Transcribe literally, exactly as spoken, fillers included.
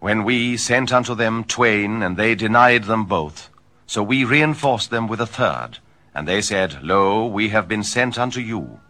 when we sent unto them twain, and they denied them both. So we reinforced them with a third. And they said, Lo, we have been sent unto you.